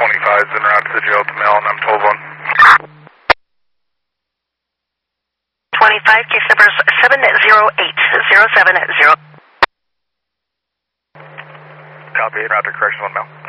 25 is en route to the jail to mail, and I'm told one. 25, case number 708-070. Copy, en route to correctional mail.